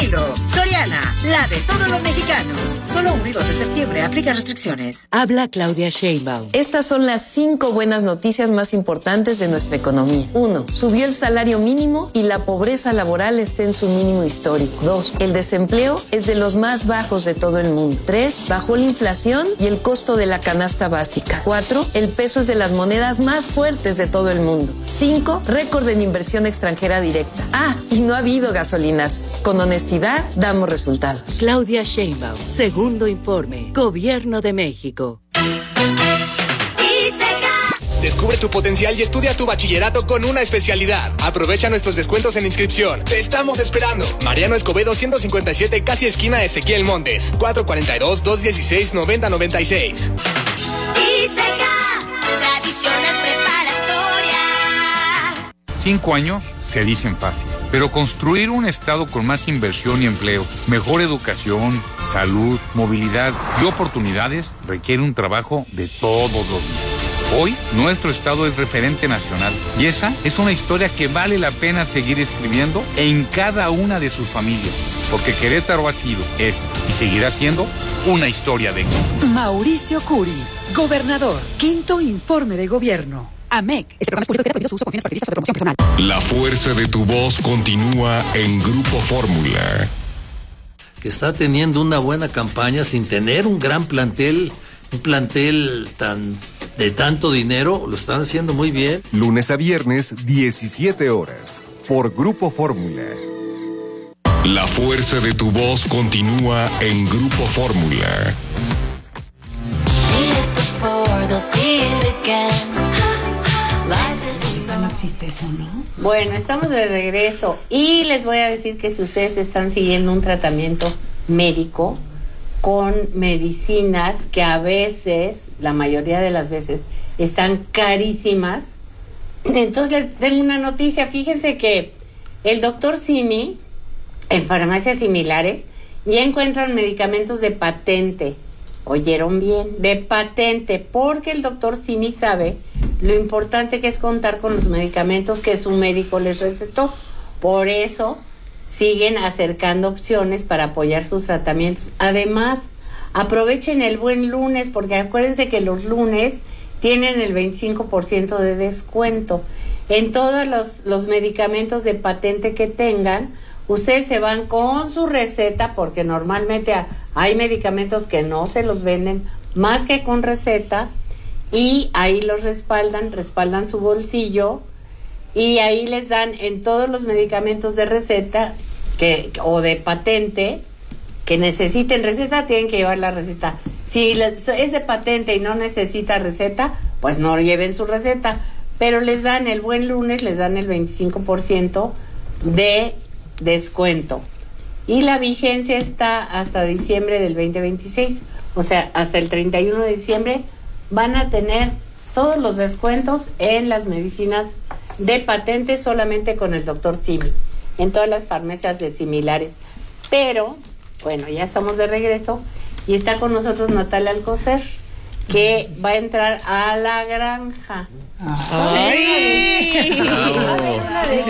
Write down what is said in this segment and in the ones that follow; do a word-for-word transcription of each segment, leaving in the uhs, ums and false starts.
kilo. Soriana, la de todos los mexicanos. Solo uno y dos de septiembre, aplica restricciones. Habla Claudia Sheinbaum. Estas son las cinco buenas noticias más importantes de nuestra economía. Uno, subió el salario mínimo y la pobreza laboral está en su mínimo histórico. Dos, el desempleo es de los más bajos de todo el mundo. Tres, bajó la inflación y el costo de la canasta básica. Cuatro, el peso es de las monedas más fuertes de todo el mundo. Cinco, récord en inversión extranjera directa. Ah, y no ha habido gasolinas. Con honestidad, damos resultados. Claudia Sheinbaum, segundo informe, Gobierno de México. Descubre tu potencial y estudia tu bachillerato con una especialidad. Aprovecha nuestros descuentos en inscripción. Te estamos esperando. Mariano Escobedo ciento cincuenta y siete, casi esquina Ezequiel Montes. cuatro cuatro dos, dos uno seis, nueve cero nueve seis. ISECA, tradicional preparatoria. Cinco años se dicen fácil, pero construir un estado con más inversión y empleo, mejor educación, salud, movilidad y oportunidades requiere un trabajo de todos los días. Hoy, nuestro estado es referente nacional y esa es una historia que vale la pena seguir escribiendo en cada una de sus familias, porque Querétaro ha sido, es y seguirá siendo una historia de éxito. Mauricio Curi, gobernador, quinto informe de gobierno. A M E C, este programa es público y queda prohibido su uso con fines partidistas o de promoción personal. La fuerza de tu voz continúa en Grupo Fórmula. Que está teniendo una buena campaña sin tener un gran plantel, un plantel tan de tanto dinero, lo están haciendo muy bien. Lunes a viernes, diecisiete horas, por Grupo Fórmula. La fuerza de tu voz continúa en Grupo Fórmula. No existe eso, ¿no? Bueno, estamos de regreso y les voy a decir que si ustedes están siguiendo un tratamiento médico con medicinas que a veces, la mayoría de las veces, están carísimas, entonces les tengo una noticia. Fíjense que el doctor Simi, en farmacias similares, ya encuentran medicamentos de patente. ¿Oyeron bien? De patente, porque el doctor Simi sabe lo importante que es contar con los medicamentos que su médico les recetó. Por eso siguen acercando opciones para apoyar sus tratamientos. Además, aprovechen el buen lunes, porque acuérdense que los lunes tienen el veinticinco por ciento de descuento. En todos los, los medicamentos de patente que tengan, ustedes se van con su receta, porque normalmente hay medicamentos que no se los venden más que con receta, y ahí los respaldan, respaldan su bolsillo, y ahí les dan en todos los medicamentos de receta que o de patente que necesiten receta, tienen que llevar la receta. Si les, es de patente y no necesita receta, pues no lleven su receta, pero les dan el buen lunes, les dan el veinticinco por ciento de descuento. Y la vigencia está hasta diciembre del veinte veintiséis, o sea, hasta el treinta y uno de diciembre van a tener todos los descuentos en las medicinas de patente solamente con el doctor Simi, en todas las farmacias de similares. Pero, bueno, ya estamos de regreso y está con nosotros Natalia Alcocer, que va a entrar a la granja. ¡Ay! Bravo.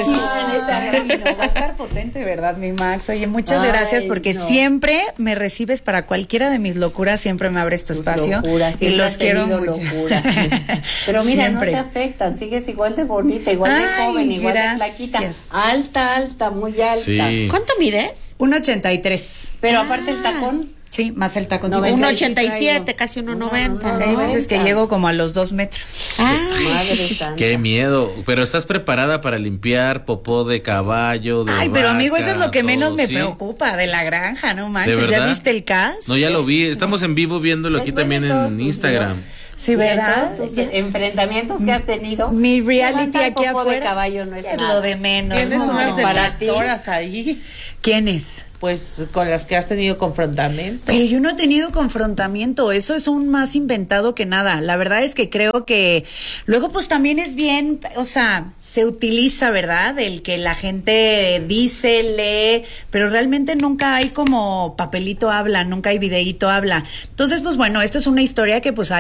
Va a estar potente, ¿verdad, mi Max? Oye, muchas Ay, gracias, porque no. siempre me recibes para cualquiera de mis locuras, siempre me abres tu Tus espacio locuras, y los has quiero tenido mucho. locuras. Pero mira, Siempre. no te afectan, sigues igual de bonita, igual de Ay, joven, igual gracias. de flaquita, alta, alta, muy alta. Sí. ¿Cuánto mides? uno ochenta y tres. Pero aparte el tacón. Sí, más el tacón. Noventa uno y ochenta y siete, traigo. casi uno noventa. No, no, Hay veces que noventa. llego como a los dos metros. Madre santa. Qué miedo. Pero estás preparada para limpiar popó de caballo, de Ay, pero amigo, eso es lo que vaca, menos todo, me ¿sí? preocupa de la granja, no manches. ¿De ¿Ya verdad? viste el cast? No, ya lo vi. Estamos en vivo viéndolo aquí Después también de todos en tus Instagram. videos, Sí, y de ¿verdad? todos tus enfrentamientos que has tenido. Mi reality levantar aquí popó afuera de caballo no es, es nada. lo de menos. Tienes no, unas no. para ti. detractoras ahí, ¿Quiénes? pues con las que has tenido confrontamiento. Pero yo no he tenido confrontamiento, eso es un más inventado que nada. La verdad es que creo que luego pues también es bien, o sea, se utiliza, ¿verdad? El que la gente dice, lee, pero realmente nunca hay como papelito habla, nunca hay videíto habla. Entonces, pues bueno, esto es una historia que pues a alguien le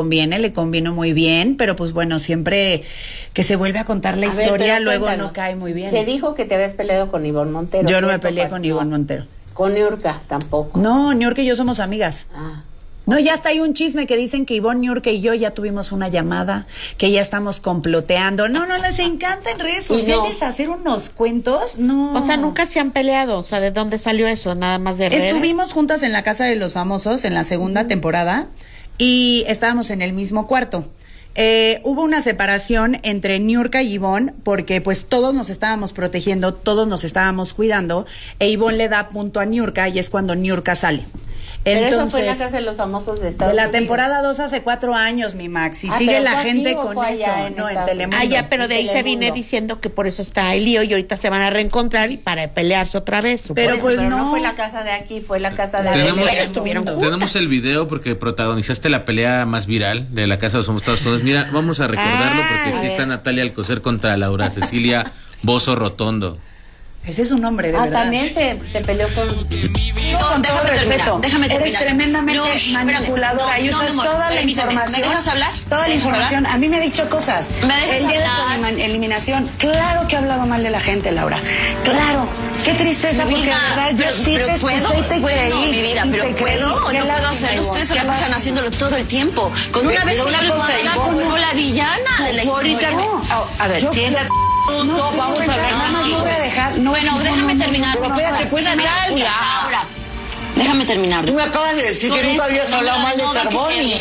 conviene, le convino muy bien, pero pues bueno, siempre que se vuelve a contar la A ver, historia, pero luego cuéntanos. no cae muy bien. Se dijo que te habías peleado con Ivonne Montero. Yo no me ¿cierto? peleé Pues, con no. Ivonne Montero. Con Niurka tampoco. No, Niurka y yo somos amigas. Ah. No, ya está ahí un chisme que dicen que Ivonne, Niurka y yo ya tuvimos una llamada, que ya estamos comploteando. No, no, les encanta en redes Y no. sociales hacer unos cuentos. No. O sea, nunca se han peleado. O sea, ¿de dónde salió eso? Nada más de redes. Estuvimos juntas en la Casa de los Famosos en la segunda temporada y estábamos en el mismo cuarto. Eh, hubo una separación entre Niurka y Ivonne porque pues todos nos estábamos protegiendo, todos nos estábamos cuidando e Ivonne le da punto a Niurka y es cuando Niurka sale. Pero Entonces, eso fue en la Casa de los Famosos de Estados de la Unidos. temporada dos hace cuatro años, mi Max, y Ah, sigue pero la fue gente aquí o con fue eso, allá en no, en Estados Telemundo. Ah, ya, pero de ahí se Telemundo. viene diciendo que por eso está el lío y ahorita se van a reencontrar y para pelearse otra vez. Pero Por eso, pues pero no. no. fue la casa de aquí, fue la casa de Tenemos, Adela. estuvieron juntas. tenemos el video porque protagonizaste la pelea más viral de la Casa de los Famosos Estados Unidos. Mira, vamos a recordarlo Ah, porque a aquí está ver. Natalia Alcocer contra Laura Cecilia Bozo Rotondo. Ese es un nombre, de Ah, verdad. también se, se peleó con... No, con todo déjame respeto, terminar, déjame eres terminar. tremendamente No, espérame, manipuladora no, y no, usas mi amor, toda la permíteme, información. ¿me dejas hablar? Toda la ¿Me dejas información. hablar? A mí me ha dicho cosas. ¿Me dejas El día de hablar? su elim- eliminación, claro que ha hablado mal de la gente, Laura. Claro. Qué tristeza, Mi porque vida, de verdad yo pero, sí pero te puedo, escuché y te bueno, creí. mi vida, y pero te puedo creí. o Qué no puedo lástima, hacerlo. Ustedes se la qué pasan lástima. haciéndolo todo el tiempo. Con una Pero vez que una yo le cosa, haga Ivonne, como la villana de la Ahorita historia. no. A ver, Yo- siéntate. No, No, tú vamos no, a hablar nada más contigo. no voy a dejar. No, Bueno, no, déjame no, no, terminar. no, Pero espérate, pues, Mira, Natalia. Laura, déjame terminar. Tú me acabas de decir Por que nunca eso, habías no hablado me mal de da modo Sarboni. quererle.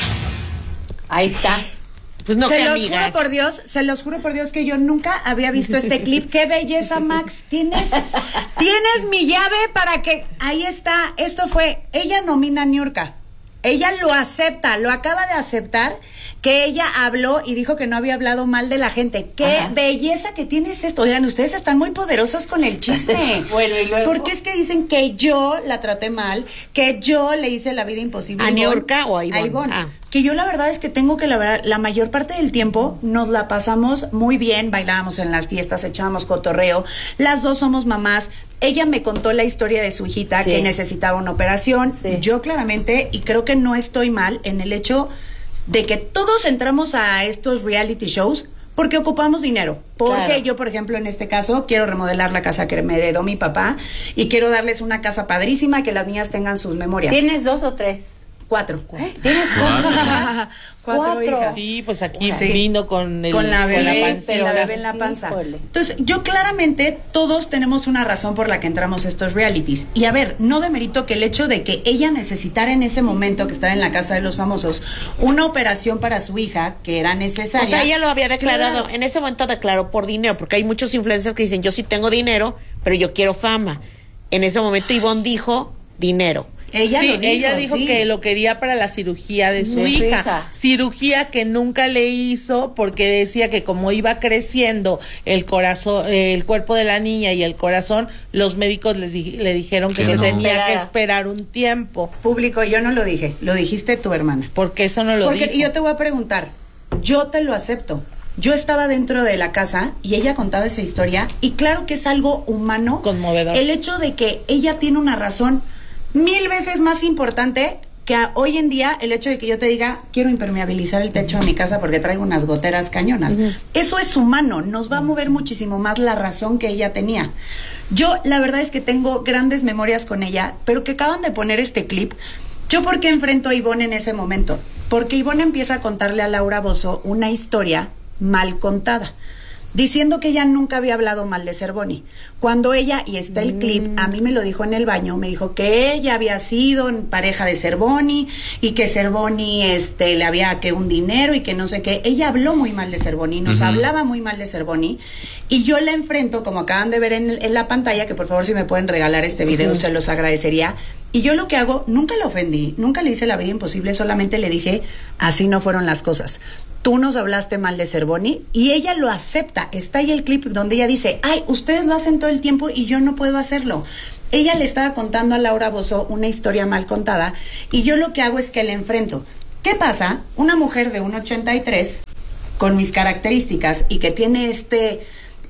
Ahí está. Pues no, se que los amigas. juro por Dios, se los juro por Dios que yo nunca había visto este clip. Qué belleza, Max. Tienes, tienes mi llave para que ahí está. Esto fue, ella nomina a Niurka. Ella lo acepta, lo acaba de aceptar, que ella habló y dijo que no había hablado mal de la gente. Qué Ajá. belleza que tienes esto. Oigan, ustedes están muy poderosos con el chisme. Bueno, ¿y luego? Porque es que dicen que yo la traté mal, que yo le hice la vida imposible. ¿A Ivonne. Niurka o a Ivonne? Ivonne. Ah. Que yo la verdad es que tengo que la verdad, la mayor parte del tiempo nos la pasamos muy bien, bailábamos en las fiestas, echábamos cotorreo, las dos somos mamás. Ella me contó la historia de su hijita Sí. que necesitaba una operación. Sí. Yo claramente, y creo que no estoy mal en el hecho de que todos entramos a estos reality shows porque ocupamos dinero. Porque Claro. yo, por ejemplo, en este caso, quiero remodelar la casa que me heredó mi papá y quiero darles una casa padrísima, que las niñas tengan sus memorias. ¿Tienes dos o tres? Cuatro. ¿Tienes cuatro? Cuatro, Cuatro. hijas. Sí, pues aquí Sí. vino con el Con la bebé, con la sí, pancita. la bebé en la panza. Híjole. Entonces, yo claramente todos tenemos una razón por la que entramos a estos realities. Y a ver, no demerito que el hecho de que ella necesitara en ese momento que estaba en la Casa de los Famosos una operación para su hija que era necesaria. O sea, ella lo había declarado, Claro. en ese momento declaró por dinero, porque hay muchos influencers que dicen, yo sí tengo dinero, pero yo quiero fama. En ese momento Ivonne dijo, dinero. Ella sí, lo dijo, ella dijo sí. que lo quería para la cirugía de su De su hija. hija. Cirugía que nunca le hizo porque decía que como iba creciendo el corazón, eh, el cuerpo de la niña y el corazón, los médicos les di- le dijeron que Que se no. tenía Esperara. que esperar un tiempo. Público, yo no lo dije, lo dijiste tu hermana. Porque eso no lo Porque dijo. y yo te voy a preguntar, yo te lo acepto. Yo estaba dentro de la casa y ella contaba esa historia y claro que es algo humano. Conmovedor. El hecho de que ella tiene una razón mil veces más importante que a- hoy en día el hecho de que yo te diga quiero impermeabilizar el techo de mi casa porque traigo unas goteras cañonas. Eso es humano, nos va a mover muchísimo más la razón que ella tenía. Yo la verdad es que tengo grandes memorias con ella, pero que acaban de poner este clip. ¿Yo por qué enfrento a Ivonne en ese momento? Porque Ivonne empieza a contarle a Laura Bozzo una historia mal contada, diciendo que ella nunca había hablado mal de Sarboni. Cuando ella, y está el clip, a mí me lo dijo en el baño, me dijo que ella había sido pareja de Sarboni y que Sarboni este, le había que un dinero y que no sé qué. Ella habló muy mal de Sarboni, nos Ujú. hablaba muy mal de Sarboni y yo la enfrento, como acaban de ver en, en la pantalla, que por favor si me pueden regalar este video, se los agradecería. Y yo lo que hago, nunca la ofendí, nunca le hice la vida imposible, solamente le dije, así no fueron las cosas. Tú nos hablaste mal de Sarboni y ella lo acepta. Está ahí el clip donde ella dice, ay, ustedes lo hacen todo el tiempo y yo no puedo hacerlo. Ella le estaba contando a Laura Bozzo una historia mal contada y yo lo que hago es que le enfrento. ¿Qué pasa? Una mujer de uno ochenta y tres con mis características y que tiene este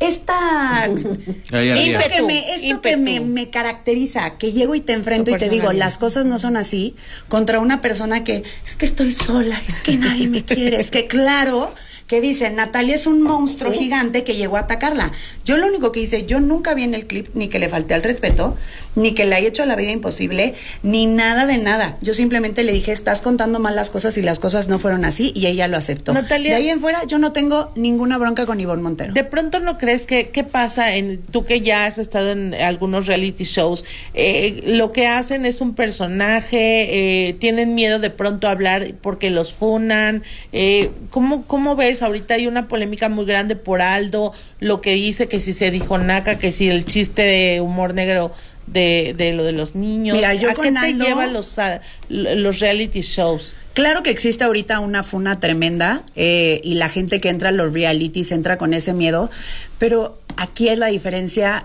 esta Ahí esto arriba. que, me, esto que me, me caracteriza, que llego y te enfrento Tu y te digo, personalidad. las cosas no son así, contra una persona que es que estoy sola, es que nadie me quiere, es que claro que dicen, Natalia es un monstruo gigante que llegó a atacarla. Yo lo único que hice, yo nunca vi en el clip ni que le falté al respeto, ni que le haya hecho la vida imposible, ni nada de nada. Yo simplemente le dije, estás contando mal las cosas y las cosas no fueron así, y ella lo aceptó. Natalia, de ahí en fuera, yo no tengo ninguna bronca con Ivonne Montero. ¿De pronto no crees que qué pasa en tú que ya has estado en algunos reality shows? Eh, lo que hacen es un personaje, eh, tienen miedo de pronto a hablar porque los funan. Eh, ¿cómo, ¿Cómo ves? Ahorita hay una polémica muy grande por Aldo, lo que dice que si se dijo naca, que si el chiste de humor negro de, de lo de los niños. Mira, yo ¿A con qué te Aldo- llevan los, a- los reality shows? Claro que existe ahorita una funa tremenda eh, y la gente que entra a los realities entra con ese miedo, pero aquí es la diferencia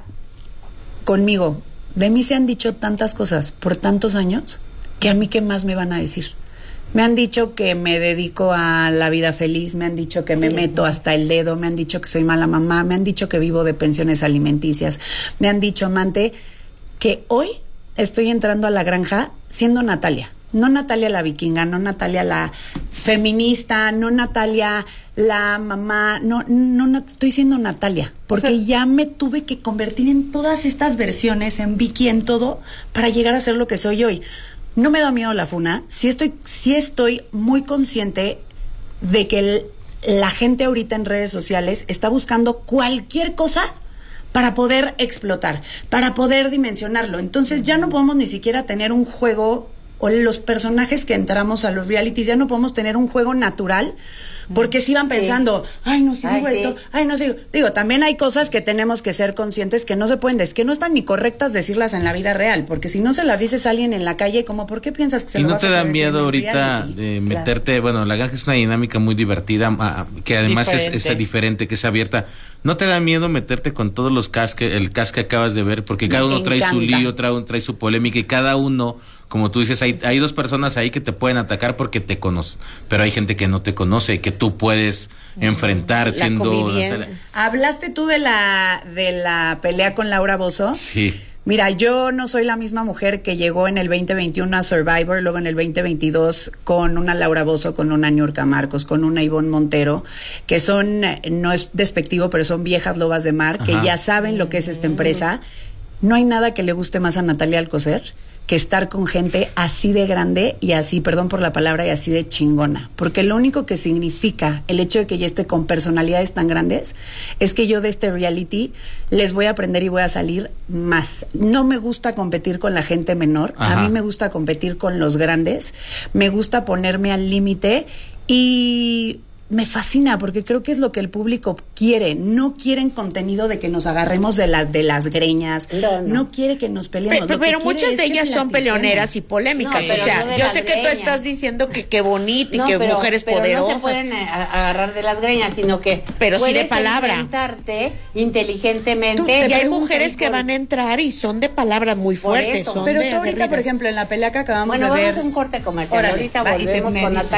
conmigo. De mí se han dicho tantas cosas por tantos años que a mí qué más me van a decir. Me han dicho que me dedico a la vida feliz, me han dicho que me meto hasta el dedo, me han dicho que soy mala mamá, me han dicho que vivo de pensiones alimenticias, me han dicho, amante, que hoy estoy entrando a la granja siendo Natalia. No Natalia la vikinga, no Natalia la feminista, no Natalia la mamá, no, no, no estoy siendo Natalia, porque o sea, ya me tuve que convertir en todas estas versiones, en Vicky, en todo, para llegar a ser lo que soy hoy. No me da miedo la funa, sí estoy, sí estoy muy consciente de que el, la gente ahorita en redes sociales está buscando cualquier cosa para poder explotar, para poder dimensionarlo. Entonces ya no podemos ni siquiera tener un juego, o los personajes que entramos a los realities, ya no podemos tener un juego natural, porque si van pensando, sí. ay, no sigo ay, esto, sí. ay, no sigo. Digo, también hay cosas que tenemos que ser conscientes que no se pueden decir, que no están ni correctas decirlas en la vida real, porque si no se las dices a alguien en la calle, como, ¿por qué piensas que se y lo no vas te a da poder miedo decir en ahorita reality? de meterte, claro. Bueno, la granja es una dinámica muy divertida, ah, que además es, es diferente, que es abierta. ¿No te da miedo meterte con todos los cast que, el cast que acabas de ver? Porque cada Me uno trae encanta. su lío, trae, trae su polémica, y cada uno, como tú dices, hay, hay dos personas ahí que te pueden atacar porque te conocen, pero hay gente que no te conoce, que tú puedes enfrentar La siendo... ¿Hablaste tú de la, de la pelea con Laura Bozzo? Sí. Mira, yo no soy la misma mujer que llegó en el veinte veintiuno a Survivor, luego en el veinte veintidós con una Laura Bozzo, con una Niurka Marcos, con una Ivonne Montero, que son, no es despectivo, pero son viejas lobas de mar, que Ajá. ya saben lo que es esta empresa. No hay nada que le guste más a Natalia Alcocer que estar con gente así de grande y así, perdón por la palabra, y así de chingona. Porque lo único que significa el hecho de que ella esté con personalidades tan grandes es que yo de este reality les voy a aprender y voy a salir más. No me gusta competir con la gente menor, Ajá. a mí me gusta competir con los grandes, me gusta ponerme al límite y... me fascina porque creo que es lo que el público quiere. No quieren contenido de que nos agarremos de, la, de las greñas. No, no. no quiere que nos peleemos. Pero, pero muchas de ellas son peleoneras y polémicas. No, o sea, no yo sé greñas. que tú estás diciendo que qué bonito y no, que pero, mujeres pero poderosas. No se pueden a, agarrar de las greñas, sino que pero sí de puedes palabra. enfrentarte inteligentemente. Tú, y hay mujeres que van a entrar y son de palabra muy fuertes. Son pero de tú ahorita, aguerridas. por ejemplo, en la pelea que acabamos bueno, de ver. Bueno, vamos a un corte comercial. Órale, ahorita va, volvemos te, con dices. Natalia.